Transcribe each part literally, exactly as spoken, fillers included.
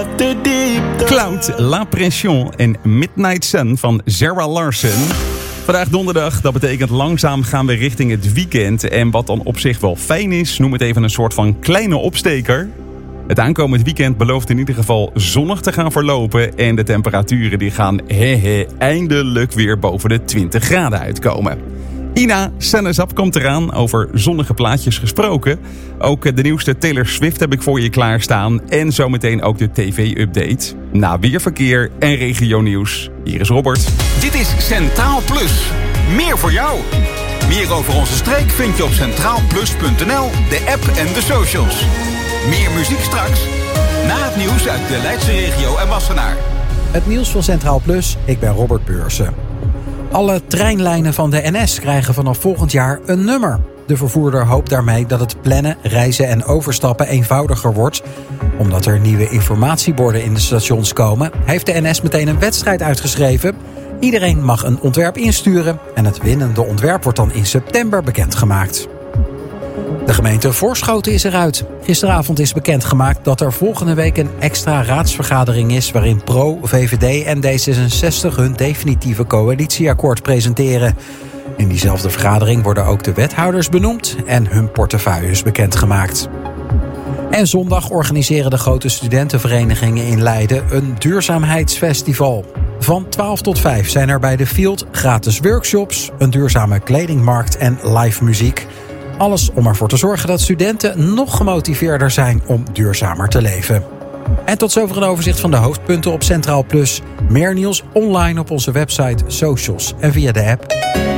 Cloud, La Pression en Midnight Sun van Zara Larsson. Vandaag donderdag, dat betekent langzaam gaan we richting het weekend. En wat dan op zich wel fijn is, noem het even een soort van kleine opsteker. Het aankomend weekend belooft in ieder geval zonnig te gaan verlopen. En de temperaturen die gaan he he, eindelijk weer boven de twintig graden uitkomen. Ina, Sun Is Up komt eraan, over zonnige plaatjes gesproken. Ook de nieuwste Taylor Swift heb ik voor je klaarstaan. En zometeen ook de tv-update. Na weerverkeer en regionieuws. Hier is Robert. Dit is Centraal Plus. Meer voor jou. Meer over onze streek vind je op centraal plus punt n l, de app en de socials. Meer muziek straks. Na het nieuws uit de Leidse regio en Wassenaar. Het nieuws van Centraal Plus, ik ben Robert Beursen. Alle treinlijnen van de N S krijgen vanaf volgend jaar een nummer. De vervoerder hoopt daarmee dat het plannen, reizen en overstappen eenvoudiger wordt. Omdat er nieuwe informatieborden in de stations komen, heeft de N S meteen een wedstrijd uitgeschreven. Iedereen mag een ontwerp insturen en het winnende ontwerp wordt dan in september bekendgemaakt. De gemeente Voorschoten is eruit. Gisteravond is bekendgemaakt dat er volgende week een extra raadsvergadering is waarin Pro, V V D en D zesenzestig hun definitieve coalitieakkoord presenteren. In diezelfde vergadering worden ook de wethouders benoemd en hun portefeuilles bekendgemaakt. En zondag organiseren de grote studentenverenigingen in Leiden een duurzaamheidsfestival. Van twaalf tot vijf zijn er bij de Field gratis workshops, een duurzame kledingmarkt en live muziek. Alles om ervoor te zorgen dat studenten nog gemotiveerder zijn om duurzamer te leven. En tot zover een overzicht van de hoofdpunten op Centraal Plus. Meer nieuws online op onze website, socials en via de app.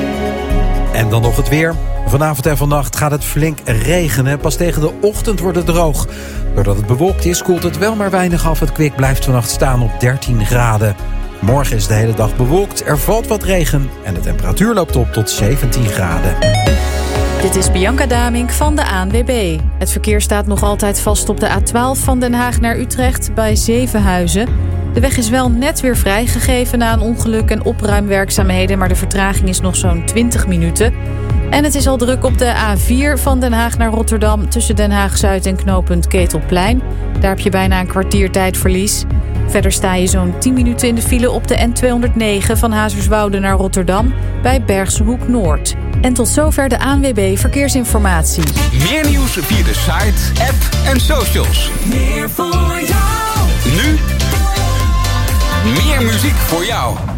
En dan nog het weer. Vanavond en vannacht gaat het flink regenen. Pas tegen de ochtend wordt het droog. Doordat het bewolkt is, koelt het wel maar weinig af. Het kwik blijft vannacht staan op dertien graden. Morgen is de hele dag bewolkt, er valt wat regen en de temperatuur loopt op tot zeventien graden. Dit is Bianca Damink van de A N W B. Het verkeer staat nog altijd vast op de A twaalf van Den Haag naar Utrecht bij Zevenhuizen. De weg is wel net weer vrijgegeven na een ongeluk en opruimwerkzaamheden, maar de vertraging is nog zo'n twintig minuten. En het is al druk op de A vier van Den Haag naar Rotterdam tussen Den Haag-Zuid en knooppunt Ketelplein. Daar heb je bijna een kwartier tijdverlies. Verder sta je zo'n tien minuten in de file op de N tweehonderdnegen van Hazerswoude naar Rotterdam bij Bergse Hoek Noord. En tot zover de A N W B Verkeersinformatie. Meer nieuws via de site, app en socials. Meer voor jou. Nu meer muziek voor jou.